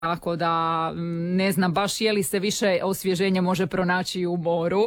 tako da ne znam baš je li se više osvježenje može pronaći u moru.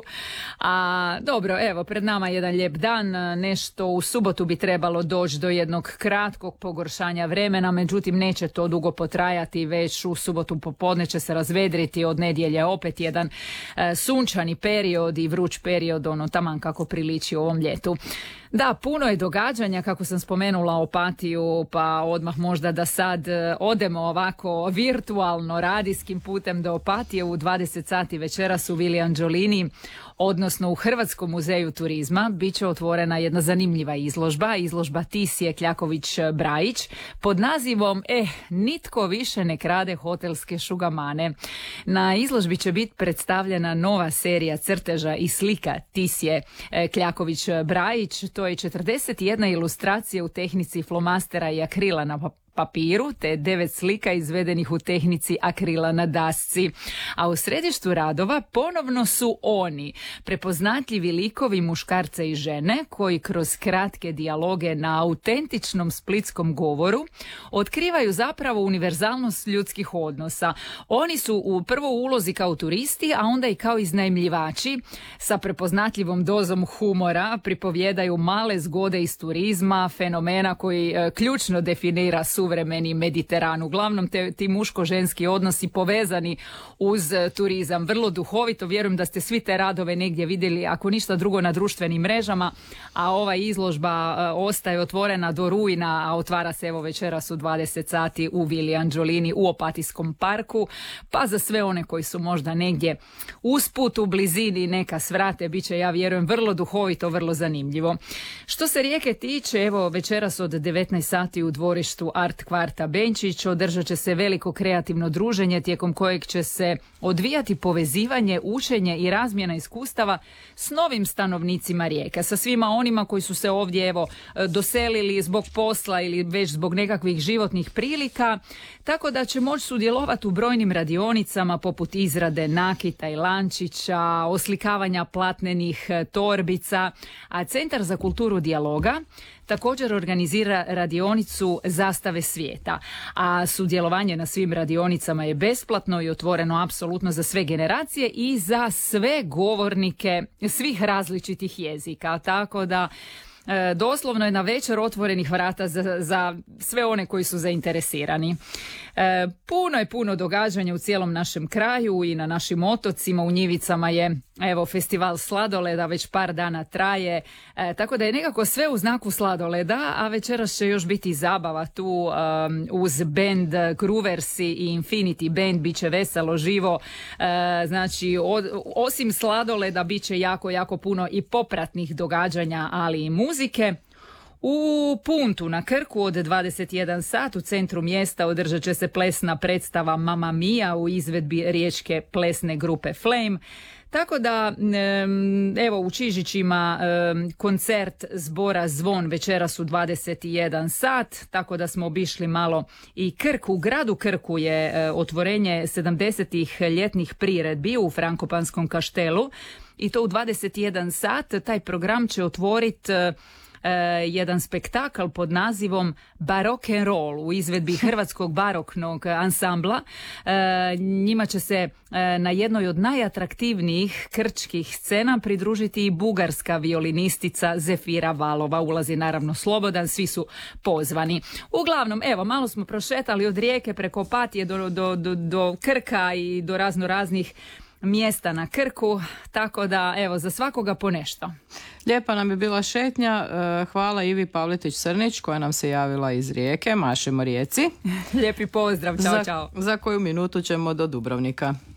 A dobro, evo, pred nama je jedan lijep dan, nešto u subotu bi trebalo doći do jednog kratkog pogoršanja vremena, međutim neće to dugo potrajati, već u subotu popodne će se razvedriti, od nedjelje opet jedan sunčani period i vruć period, ono taman kako priliči ovom ljetu. Da, puno je događanja, kako sam spomenula Opatiju, pa odmah možda da sad odemo ovako virtualno, radijskim putem do Opatije u 20 sati večeras u Vili Anđolini, odnosno u Hrvatskom muzeju turizma, bit će otvorena jedna zanimljiva izložba Tisije Kljaković-Brajić pod nazivom Nitko više ne krade hotelske šugamane. Na izložbi će biti predstavljena nova serija crteža i slika Tisije Kljaković-Brajić. To je 41 ilustracija u tehnici flomastera i akrila na papiru, te 9 slika izvedenih u tehnici akrila na dasci. A u središtu radova ponovno su oni, prepoznatljivi likovi muškarca i žene, koji kroz kratke dijaloge na autentičnom splitskom govoru otkrivaju zapravo univerzalnost ljudskih odnosa. Oni su u prvo ulozi kao turisti, a onda i kao iznajmljivači sa prepoznatljivom dozom humora pripovjedaju male zgode iz turizma, fenomena koji ključno definira suvremeni Mediteran. Uglavnom ti muško-ženski odnosi povezani uz turizam. Vrlo duhovito, vjerujem da ste svi te radove negdje vidjeli, ako ništa drugo na društvenim mrežama, a ova izložba ostaje otvorena do rujna, a otvara se evo večeras u 20 sati u Vili Anđolini u Opatijskom parku, pa za sve one koji su možda negdje usput u blizini neka svrate, bit će, ja vjerujem, vrlo duhovito, vrlo zanimljivo. Što se Rijeke tiče, evo večeras od 19 sati u dvorištu Art Kvarta Benčić održat će se veliko kreativno druženje tijekom kojeg će se odvijati povezivanje, učenje i razmjena iskustava s novim stanovnicima Rijeke, sa svima onima koji su se ovdje evo doselili zbog posla ili već zbog nekakvih životnih prilika, tako da će moći sudjelovati u brojnim radionicama poput izrade nakita i lančića, oslikavanja platnenih torbica, a Centar za kulturu dijaloga također organizira radionicu Zastave svijeta, a sudjelovanje na svim radionicama je besplatno i otvoreno apsolutno za sve generacije i za sve govornike svih različitih jezika, tako da doslovno je na večer otvorenih vrata za sve one koji su zainteresirani. Puno događanja u cijelom našem kraju i na našim otocima. U Njivicama je evo festival sladoleda, već par dana traje, tako da je nekako sve u znaku sladoleda, a večeras će još biti zabava tu uz band Grooversi i Infinity Band, bit će veselo, živo, znači osim sladoleda bit će jako puno i popratnih događanja, ali i muzike. U Puntu na Krku od 21 sat u centru mjesta održat će se plesna predstava Mamma Mia u izvedbi riječke plesne grupe Flame. Tako da, evo u Čižićima koncert zbora Zvon večeras u 21 sat, tako da smo obišli malo i Krk. U gradu Krku je otvorenje 70-ih ljetnih priredbi u Frankopanskom kaštelu i to u 21 sat. Taj program će otvoriti jedan spektakl pod nazivom Barok and Roll u izvedbi Hrvatskog baroknog ansambla. Njima će se na jednoj od najatraktivnijih krčkih scena pridružiti i bugarska violinistica Zefira Valova. Ulazi naravno slobodan, svi su pozvani. Uglavnom, evo, malo smo prošetali od Rijeke preko Opatije do Krka i do raznih mjesta na Krku, tako da evo za svakoga po nešto. Lijepa nam je bila šetnja, hvala Ivi Pavletić-Srnić koja nam se javila iz Rijeke, mašemo Rijeci. Lijepi pozdrav, čao. Za koju minutu ćemo do Dubrovnika.